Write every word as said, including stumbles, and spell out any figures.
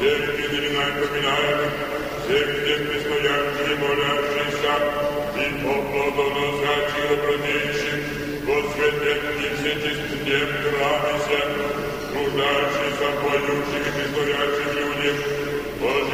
всех именами поминаемых, всех, где предстоящие, молящиеся, и по плодоносящих добродейщих, посвятенных все чистые в храме всем, нуждающихся, поющих и предстоящих людях,